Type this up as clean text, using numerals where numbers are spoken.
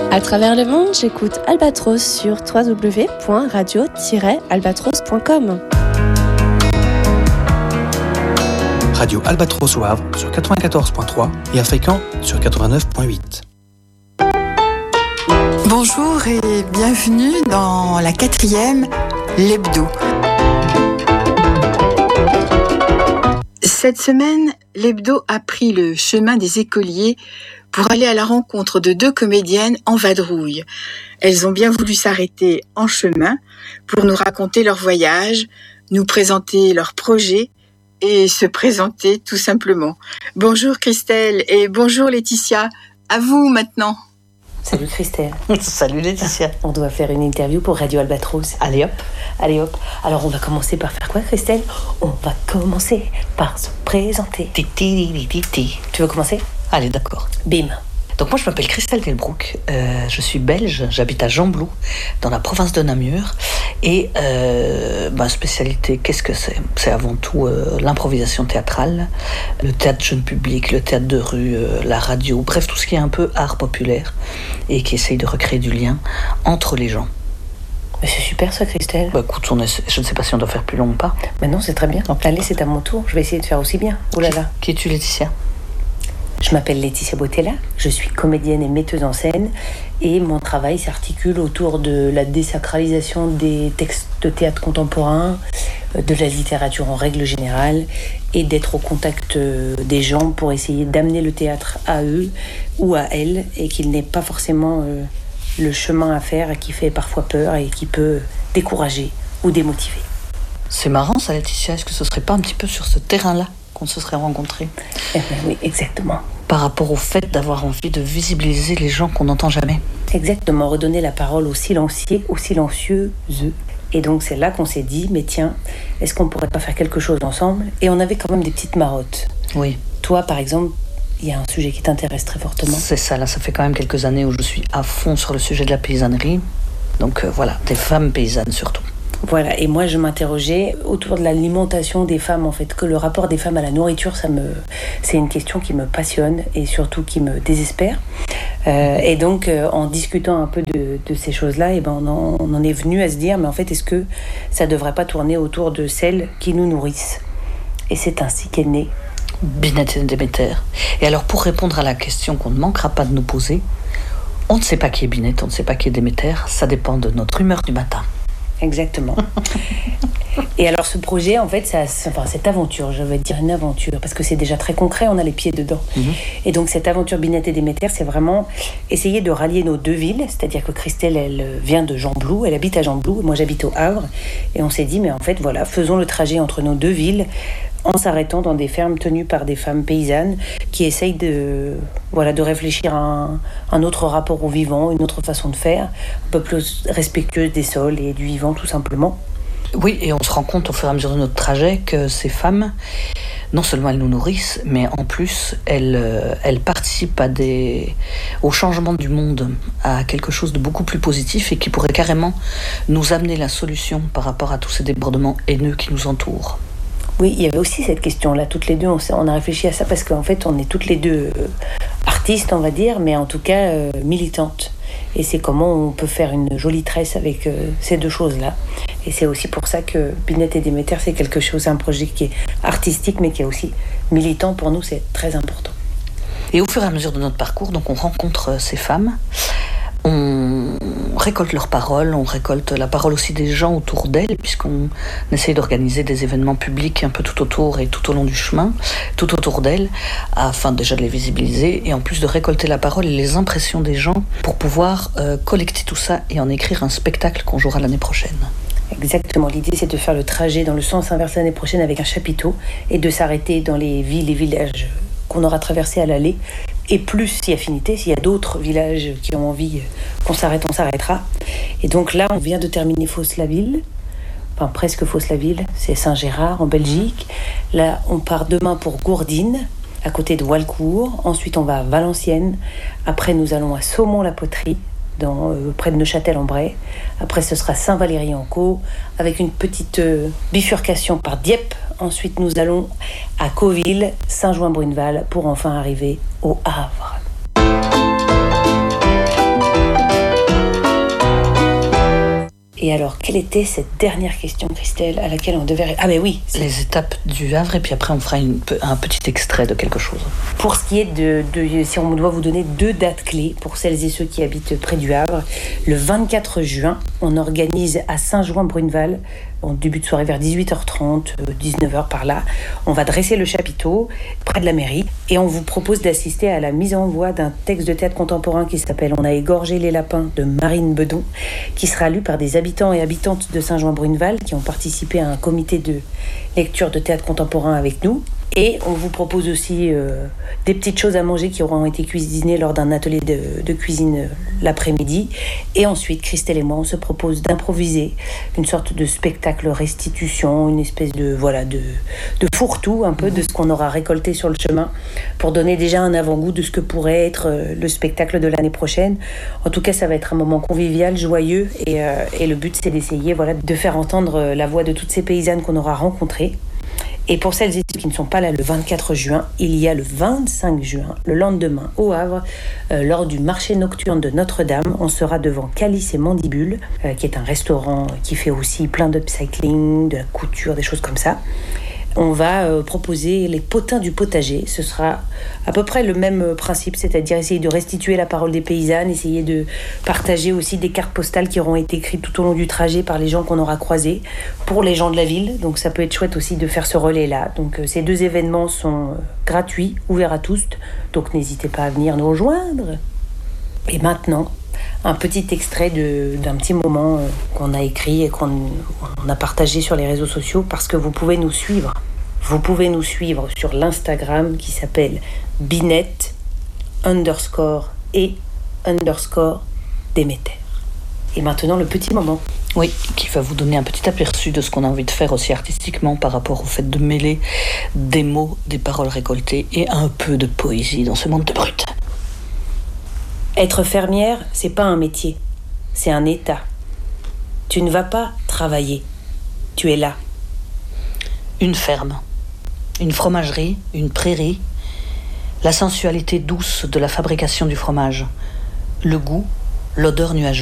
À travers le monde, j'écoute Albatros sur www.radio-albatros.com. Radio Albatros au Havre sur 94.3 et à Fécamp sur 89.8. Bonjour et bienvenue dans la 4e, l'Hebdo. Cette semaine, l'Hebdo a pris le chemin des écoliers pour aller à la rencontre de 2 comédiennes en vadrouille. Elles ont bien voulu s'arrêter en chemin pour nous raconter leur voyage, nous présenter leurs projets et se présenter tout simplement. Bonjour Christelle et bonjour Laetitia, à vous maintenant. Salut Christelle. Salut Laetitia. On doit faire une interview pour Radio Albatros. Allez hop. Allez hop. Alors on va commencer par faire quoi Christelle ? On va commencer par se présenter. Tu veux commencer ? Allez, d'accord. Bim. Donc moi je m'appelle Christelle Delbrouck, je suis belge, j'habite à Gembloux, dans la province de Namur. Et ma spécialité, qu'est-ce que c'est ? C'est avant tout l'improvisation théâtrale, le théâtre jeune public, le théâtre de rue, la radio, bref tout ce qui est un peu art populaire et qui essaye de recréer du lien entre les gens. Mais c'est super ça Christelle. Bah écoute, je ne sais pas si on doit faire plus long ou pas. Mais non, c'est très bien. Donc allez, c'est à mon tour, je vais essayer de faire aussi bien. Oh là là. Qui es-tu Laetitia ? Je m'appelle Laetitia Bottella, je suis comédienne et metteuse en scène et mon travail s'articule autour de la désacralisation des textes de théâtre contemporain, de la littérature en règle générale et d'être au contact des gens pour essayer d'amener le théâtre à eux ou à elles et qu'il n'ait pas forcément le chemin à faire qui fait parfois peur et qui peut décourager ou démotiver. C'est marrant ça Laetitia, est-ce que ce serait pas un petit peu sur ce terrain-là qu'on se serait rencontrés? Eh bien, oui, exactement. Par rapport au fait d'avoir envie de visibiliser les gens qu'on n'entend jamais. Exactement, redonner la parole aux silencieux, aux silencieuses. Et donc c'est là qu'on s'est dit, mais tiens, est-ce qu'on pourrait pas faire quelque chose ensemble ? Et on avait quand même des petites marottes. Oui. Toi, par exemple, il y a un sujet qui t'intéresse très fortement. C'est ça, là, ça fait quand même quelques années où je suis à fond sur le sujet de la paysannerie. Donc voilà, des femmes paysannes surtout. Voilà, et moi je m'interrogeais autour de l'alimentation des femmes en fait, que le rapport des femmes à la nourriture, c'est une question qui me passionne et surtout qui me désespère. Et donc en discutant un peu de ces choses-là, et on en est venu à se dire, mais en fait est-ce que ça devrait pas tourner autour de celles qui nous nourrissent ? Et c'est ainsi qu'est née Binette et Déméter. Et alors pour répondre à la question qu'on ne manquera pas de nous poser, on ne sait pas qui est Binette, on ne sait pas qui est Déméter, ça dépend de notre humeur du matin. Exactement. Et alors ce projet, en fait, cette aventure, je vais dire une aventure, parce que c'est déjà très concret, on a les pieds dedans. Et donc cette aventure Binette et Déméter, c'est vraiment essayer de rallier nos 2 villes, c'est-à-dire que Christelle, elle vient de Gembloux, elle habite à Gembloux, moi j'habite au Havre, et on s'est dit, mais en fait, voilà, faisons le trajet entre nos 2 villes, en s'arrêtant dans des fermes tenues par des femmes paysannes qui essayent de réfléchir à un autre rapport au vivant, une autre façon de faire, un peu plus respectueuse des sols et du vivant tout simplement. Oui, et on se rend compte au fur et à mesure de notre trajet que ces femmes, non seulement elles nous nourrissent, mais en plus elles participent au changement du monde, à quelque chose de beaucoup plus positif et qui pourrait carrément nous amener la solution par rapport à tous ces débordements haineux qui nous entourent. Oui, il y avait aussi cette question-là. Toutes les deux, on a réfléchi à ça parce qu'en fait, on est toutes les deux artistes, on va dire, mais en tout cas militantes. Et c'est comment on peut faire une jolie tresse avec ces 2 choses-là. Et c'est aussi pour ça que Binette et Déméter, c'est quelque chose, c'est un projet qui est artistique, mais qui est aussi militant. Pour nous, c'est très important. Et au fur et à mesure de notre parcours, donc on rencontre ces femmes. On récolte leurs paroles, on récolte la parole aussi des gens autour d'elles, puisqu'on essaye d'organiser des événements publics un peu tout autour et tout au long du chemin, tout autour d'elles, afin déjà de les visibiliser et en plus de récolter la parole et les impressions des gens pour pouvoir collecter tout ça et en écrire un spectacle qu'on jouera l'année prochaine. Exactement, l'idée c'est de faire le trajet dans le sens inverse l'année prochaine avec un chapiteau et de s'arrêter dans les villes et villages qu'on aura traversés à l'aller. Et plus, si affinité, s'il y a d'autres villages qui ont envie qu'on s'arrête, on s'arrêtera. Et donc là, on vient de terminer Fos-la-Ville, enfin presque Fos-la-Ville, c'est Saint-Gérard en Belgique. Là, on part demain pour Gourdines, à côté de Walcourt. Ensuite, on va à Valenciennes. Après, nous allons à Saumont-la-Poterie, près de Neuchâtel-en-Bray. Après, ce sera Saint-Valery-en-Caux, avec une petite bifurcation par Dieppe. Ensuite, nous allons à Cauville, Saint-Jouin-Bruneval, pour enfin arriver au Havre. Et alors, quelle était cette dernière question, Christelle, à laquelle on devait... Ah ben oui, les étapes du Havre, et puis après on fera un petit extrait de quelque chose. Pour ce qui est si on doit vous donner 2 dates clés pour celles et ceux qui habitent près du Havre, le 24 juin, on organise à Saint-Jouin-Bruneval, en début de soirée vers 18h30, 19h par là, on va dresser le chapiteau près de la mairie et on vous propose d'assister à la mise en voix d'un texte de théâtre contemporain qui s'appelle « On a égorgé les lapins » de Marine Bedon, qui sera lu par des habitants et habitantes de Saint-Jouin-Bruneval qui ont participé à un comité de lecture de théâtre contemporain avec nous. Et on vous propose aussi des petites choses à manger qui auront été cuisinées lors d'un atelier de cuisine l'après-midi. Et ensuite, Christelle et moi, on se propose d'improviser une sorte de spectacle restitution, une espèce de fourre-tout un peu de ce qu'on aura récolté sur le chemin pour donner déjà un avant-goût de ce que pourrait être le spectacle de l'année prochaine. En tout cas, ça va être un moment convivial, joyeux et le but, c'est d'essayer de faire entendre la voix de toutes ces paysannes qu'on aura rencontrées. Et pour celles et ceux qui ne sont pas là le 24 juin, il y a le 25 juin, le lendemain, au Havre, lors du marché nocturne de Notre-Dame. On sera devant Calice et Mandibule, qui est un restaurant qui fait aussi plein d'upcycling, de la couture, des choses comme ça. On va proposer les potins du potager. Ce sera à peu près le même principe, c'est-à-dire essayer de restituer la parole des paysannes, essayer de partager aussi des cartes postales qui auront été écrites tout au long du trajet par les gens qu'on aura croisés pour les gens de la ville. Donc ça peut être chouette aussi de faire ce relais-là. Donc ces 2 événements sont gratuits, ouverts à tous. Donc n'hésitez pas à venir nous rejoindre. Et maintenant, un petit extrait d'un petit moment qu'on a écrit et qu'on a partagé sur les réseaux sociaux parce que vous pouvez nous suivre. Vous pouvez nous suivre sur l'Instagram qui s'appelle Binet_et_Déméter. Et maintenant, le petit moment. Oui, qui va vous donner un petit aperçu de ce qu'on a envie de faire aussi artistiquement par rapport au fait de mêler des mots, des paroles récoltées et un peu de poésie dans ce monde de brut. Être fermière, c'est pas un métier, c'est un état. Tu ne vas pas travailler, tu es là. Une ferme, une fromagerie, une prairie, la sensualité douce de la fabrication du fromage, le goût, l'odeur nuageuse.